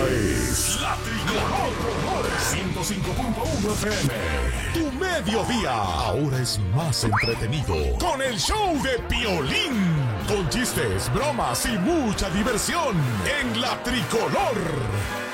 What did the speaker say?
es La Tricolor 105.1 FM. Tu mediodía ahora es más entretenido con el show de Piolín. Con chistes, bromas y mucha diversión en La Tricolor.